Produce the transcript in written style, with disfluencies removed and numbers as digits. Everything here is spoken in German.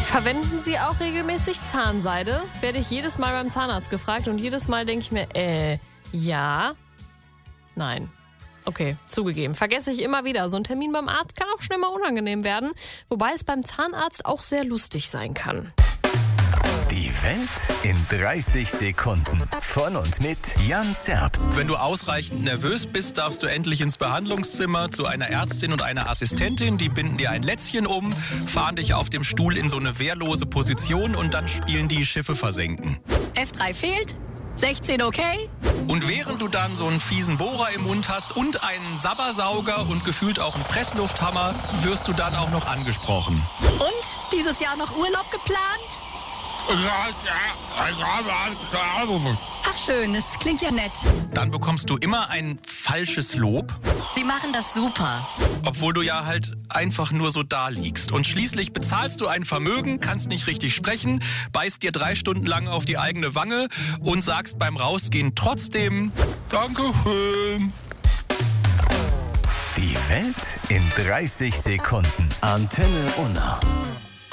Verwenden Sie auch regelmäßig Zahnseide? Werde ich jedes Mal beim Zahnarzt gefragt und jedes Mal denke ich mir, ja, nein. Okay, zugegeben. Vergesse ich immer wieder. So ein Termin beim Arzt kann auch schnell mal unangenehm werden, wobei es beim Zahnarzt auch sehr lustig sein kann. Die Welt in 30 Sekunden. Von und mit Jan Zerbst. Wenn du ausreichend nervös bist, darfst du endlich ins Behandlungszimmer zu einer Ärztin und einer Assistentin. Die binden dir ein Lätzchen um, fahren dich auf dem Stuhl in so eine wehrlose Position und dann spielen die Schiffe versenken. F3 fehlt, 16 okay. Und während du dann so einen fiesen Bohrer im Mund hast und einen Sabbersauger und gefühlt auch einen Presslufthammer, wirst du dann auch noch angesprochen. Und dieses Jahr noch Urlaub geplant? Ach schön, das klingt ja nett. Dann bekommst du immer ein falsches Lob, Sie machen das super. obwohl du ja halt einfach nur so da liegst. Und schließlich bezahlst du ein Vermögen, kannst nicht richtig sprechen, beißt dir 3 Stunden lang auf die eigene Wange und sagst beim Rausgehen trotzdem Dankeschön. Die Welt in 30 Sekunden. Antenne Unna.